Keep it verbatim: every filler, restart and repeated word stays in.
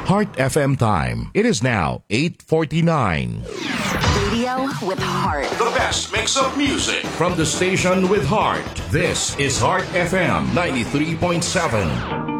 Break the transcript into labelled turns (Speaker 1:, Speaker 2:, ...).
Speaker 1: Heart F M time. It is now eight forty-nine.
Speaker 2: Radio with heart.
Speaker 1: The best mix of music from the station with heart. This is Heart F M ninety-three point seven.